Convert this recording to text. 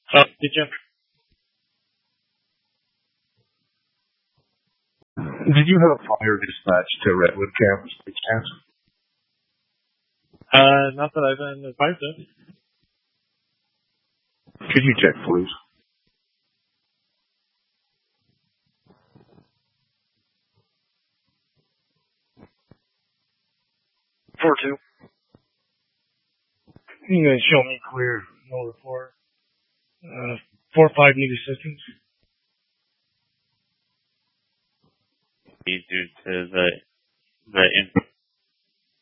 Did you? Did you have a fire dispatch to Redwood campus by chance? Not that I've been advised of. Could you check, please? Four two. You guys show me clear. No report. 4-5 need assistance. Due to the